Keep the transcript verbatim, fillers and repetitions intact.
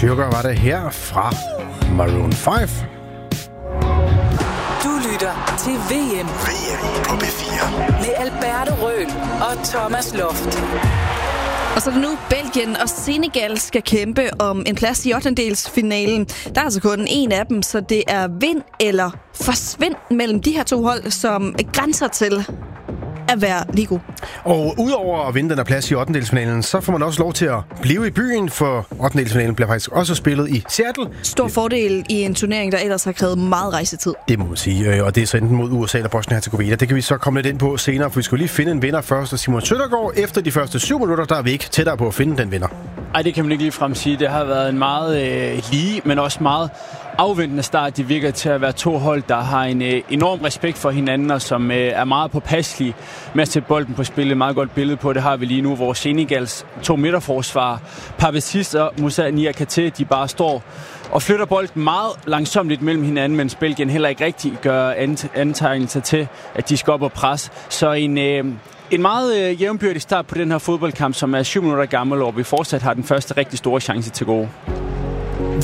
Sugar var det her fra Maroon fem. Du lytter til V M. V M på P fire. Med Alberto Røhl og Thomas Loft. Og så er det nu Belgien og Senegal skal kæmpe om en plads i ottendedelsfinalen. Der er altså kun en af dem, så det er vind eller forsvind mellem de her to hold, som grænser til at være lige god. Og udover at vinde den her plads i ottendedelsfinalen, så får man også lov til at blive i byen, for ottendedelsfinalen bliver faktisk også spillet i Seattle. Stor fordel i en turnering, der ellers har krævet meget rejsetid. Det må man sige, og det er så enten mod U S A eller Bosnien-Herzegovina. Det kan vi så komme lidt ind på senere, for vi skal lige finde en vinder først. Og Simon Søndergaard, efter de første syv minutter, der er vi ikke tættere på at finde den vinder. Ej, det kan man ikke ligefrem sige. Det har været en meget øh, lige, men også meget afventende start. De virker til at være to hold, der har en øh, enorm respekt for hinanden, og som øh, er meget påpasselige med at sætte bolden på spil. Et meget godt billede på det har vi lige nu, hvor Senegals to midterforsvar, Pape Ciss og Moussa Niakhaté, de bare står og flytter bolden meget langsomt mellem hinanden, mens Belgien heller ikke rigtig gør antegnelser til, at de skal op og presse. Så en... Øh, En meget øh, jævnbyrdig start på den her fodboldkamp, som er syv minutter gammel, og vi fortsat har den første rigtig store chance til gode.